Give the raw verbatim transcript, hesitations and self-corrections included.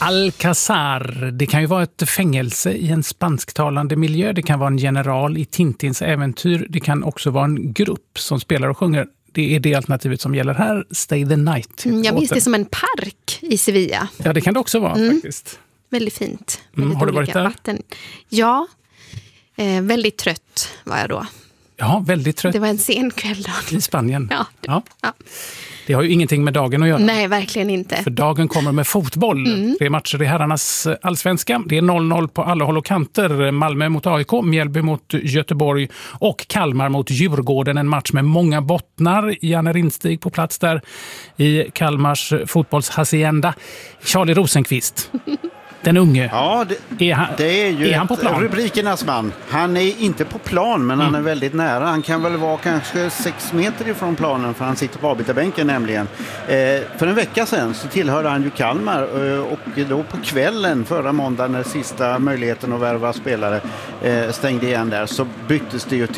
Alcazar, det kan ju vara ett fängelse i en spansktalande miljö. Det kan vara en general i Tintins äventyr. Det kan också vara en grupp som spelar och sjunger. Det är det alternativet som gäller här. Stay the night. Mm, jag minns det som en park i Sevilla. Ja, det kan det också vara mm. faktiskt. Väldigt fint. Mm, väldigt har du varit där? Vatten. Ja, eh, väldigt trött var jag då. Ja, väldigt trött. Det var en sen kväll då. I Spanien. Ja. ja. ja. Det har ju ingenting med dagen att göra. Nej, verkligen inte. För dagen kommer med fotboll. Mm. Det är matcher i herrarnas allsvenska. Det är noll noll på alla håll och kanter. Malmö mot A I K, Mjällby mot Göteborg och Kalmar mot Djurgården. En match med många bottnar. Janne Rindstig på plats där i Kalmars fotbollshacienda. Charlie Rosenqvist. Den unge. Ja, det är, han, det är ju är han på plan? Rubrikernas man. Han är inte på plan, men mm. han är väldigt nära. Han kan väl vara kanske sex meter ifrån planen, för han sitter på avbytarbänken nämligen. Eh, för en vecka sedan så tillhörde han ju Kalmar eh, och då på kvällen förra måndagen när sista möjligheten att värva spelare eh, stängde igen där, så byttes det ju till